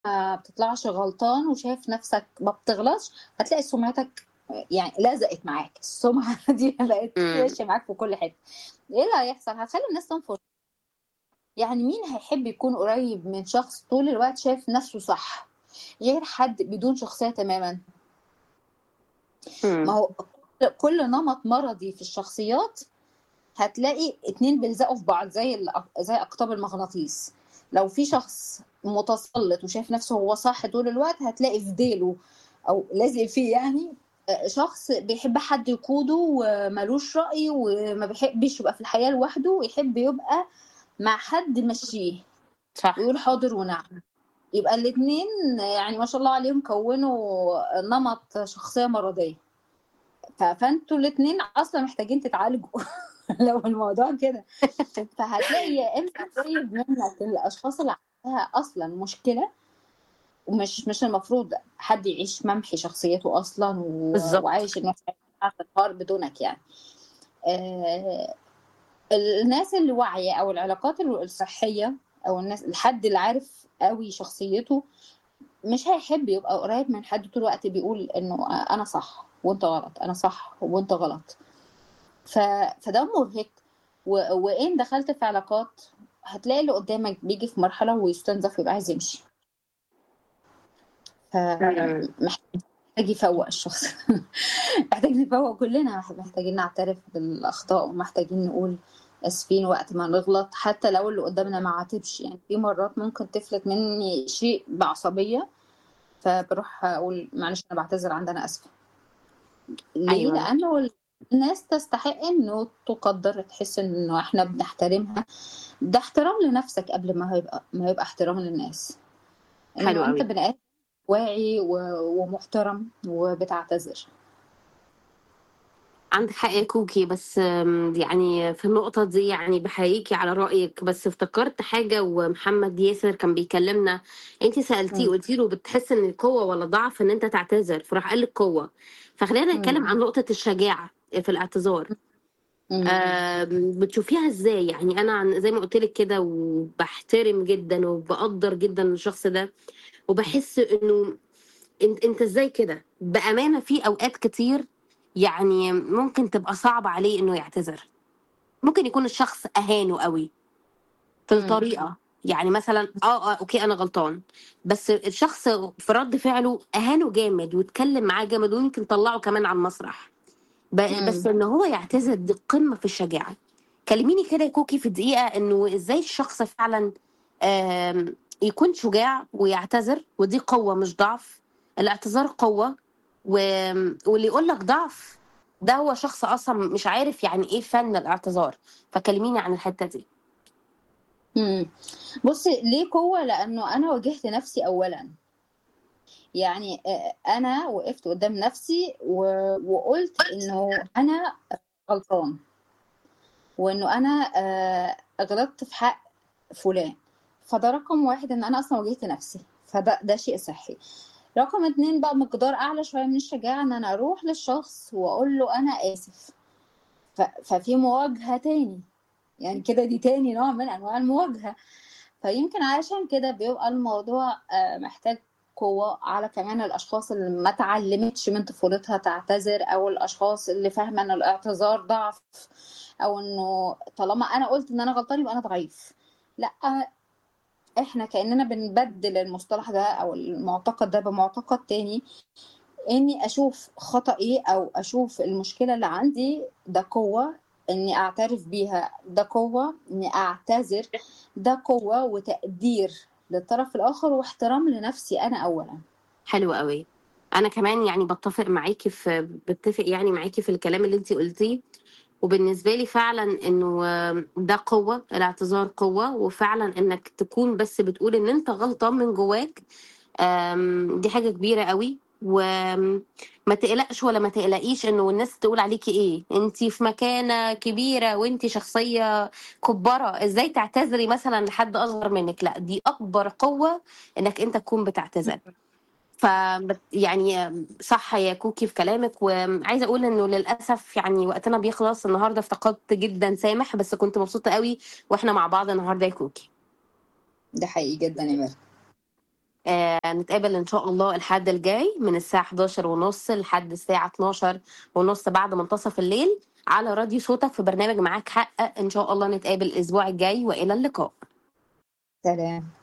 ما بتطلعش غلطان وشايف نفسك ما بتغلطش، هتلاقي سمعتك يعني لزقت معاك، السمعة دي بقت إمم. ماشية معاك في كل حتة. إيه اللي هيحصل؟ هتخلّي الناس تنفر. يعني مين هيحب يكون قريب من شخص طول الوقت شايف نفسه صح، غير حد بدون شخصية تمامًا؟ ما إمم. هو كل نمط مرضي في الشخصيات هتلاقي 2 بيلزقوا في بعض زي أقطاب المغناطيس. لو في شخص متسلط وشايف نفسه هو صح طول الوقت، هتلاقي في ديله أو لازق فيه يعني شخص بيحب حد يقوده وما لوش رأي وما بيحبش يبقى في الحياة لوحده، ويحب يبقى مع حد يمشّيه صح. ويقول حاضر ونعم. يبقى الاتنين يعني ما شاء الله عليهم كوّنوا نمط شخصية مرضية. فأنتم الاتنين أصلًا محتاجين تتعالجوا لو الموضوع كده. فهتلاقي يا إما قريب منك الأشخاص اللي عندها أصلًا مشكلة، ومش المفروض حد يعيش ممحي شخصيته أصلًا بالضبط. وعايش الناس بتاعة النهار بدونك يعني. الناس اللي واعية أو العلاقات الصحية أو الحد اللي عارف أوي شخصيته، مش هيحب يبقى قريب من حد طول الوقت بيقول إنه أنا صح وأنت غلط، أنا صح وأنت غلط. ف فده مرهق. وإن دخلت في علاقات هتلاقي اللي قدامك بييجي في مرحلة ويستنزف ويبقى عايز يمشي. إمم. محتاج يفوّق الشخص. محتاج نفوّق كلنا، محتاجين نعترف بالأخطاء ومحتاجين نقول آسفين وقت ما نغلط، حتى لو اللي قدامنا ما عاتبش. يعني في مرات ممكن تفلت مني شيء بعصبية، فباروح أقول معلش أنا باعتذر عندي أنا آسفة. ليه؟ أيوه. لأنه الناس تستحق إنه تُقدّر، تحس إنه إحنا بنحترمها. ده احترام لنفسك قبل ما يبقى احترام للناس، حلو إنه أنت أوي. بني آدم واعي ومحترم وبتعتذر. عندِك حق يا كوكي، بس يعني في النقطة دي يعني باحييكِ على رأيِك، بس افتكرت حاجة ومحمد ياسر كان بيكلمنا، أنتِ سألتيه إمم، قُلتِ له بتحس إن القوة والّا ضعف إن أنت تعتذر؟ فراح قال لِك قوة، فخلّينا نتكلم إمم، عن نقطة الشجاعة في الاعتذار. إمم، بتشوفيها إزاي؟ يعني أنا زي ما قُلت لِك كده وباحترم جدًا وباقدّر جدًا الشخص ده، وباحس إنه أنت إزاي كده؟ بأمانة في أوقات كتير يعني ممكن تبقى صعبة عليه إنه يعتذر، ممكن يكون الشخص أهانه أوي في إمم، الطريقة، يعني مثلًا أوكي أنا غلطان، بس الشخص في رَد فعله أهانه جامد واتكلم معاه جامد ويمكن طلّعه كمان على المسرح. بس إمم. إن هو يعتذر دي قمة في الشجاعة. كلميني كده يا كوكي في دقيقة إنه إزاي الشخص فعلًا يكون شجاع ويعتذر، ودي قوة مش ضعف، الاعتذار قوة، واللي يقول لك ضعف ده هو شخص أصلًا مش عارف يعني إيه فن الاعتذار، فكلميني عن الحتة دي. إمم. بُصّي، ليه قوة؟ لإنه أنا واجهت نَفْسي أولًا. يعني أنا وقفت قدّام نَفْسي وقُلت إنه أنا غلطان، وإنه أنا غلطت في حق فُلان. فده رقم 1 إن أنا أصلًا واجهت نَفْسي، ده شيء صحّي. رقم 2 بقى مقدار أعلى شوية من الشجاعة إن أنا أروح للشخص وأقول له أنا آسف. ففي مواجهة تاني، يعني كده دي تاني نوع من أنواع المواجهة. فيمكن علشان كده بيبقى الموضوع محتاج قوة على كمان الأشخاص اللي ما اتعلمتش من طفولتها تعتذر، أو الأشخاص اللي فاهمة إن الاعتذار ضعف، أو إنه طالما أنا قُلت إن أنا غلطان يبقى أنا ضعيف. لأ، إحنا كإننا بنبدِّل المصطلح ده أو المعتقد ده بمعتقد تاني. إني أشوف خطأي أو أشوف المشكلة اللي عندي ده قوة، إني أعترف بيها ده قوة، إني أعتذر ده قوة وتقدير للطرف الآخر واحترام لنفسي أنا أولًا. حلو أوي. أنا كمان يعني باتّفق يعني معاكِ في الكلام اللي أنتِ قُلتيه، وبالنسبة لي فعلًا إنه ده قوة، الاعتذار قوة، وفعلًا إنك تكون بس بتقول إن أنت غلطان من جواك، دي حاجة كبيرة أوي، ما تقلقش ولا ما تقلقيش إنه الناس تقول عليكِ إيه، أنتِ في مكانة كبيرة وأنتِ شخصية كُبّارة، إزاي تعتذري مثلًا لحد أصغر منِّك، لأ دي أكبر قوة إنك أنت تكون بتعتذر. يعني صح يا كوكي في كلامِك، وعايزة أقول إنه للأسف يعني وقتنا بيخلص، النهارده افتقدت جدًا سامح، بس كنت مبسوطة أوي وإحنا مع بعض النهارده يا كوكي. ده حقيقي جدًا يا ميرنا. نتقابل ان شاء الله الحد الجاي من الساعة 11:30 لحد الساعة 12:30 بعد منتصف الليل على راديو صوتك في برنامج معاك حق. ان شاء الله نتقابل الاسبوع الجاي، والى اللقاء. سلام.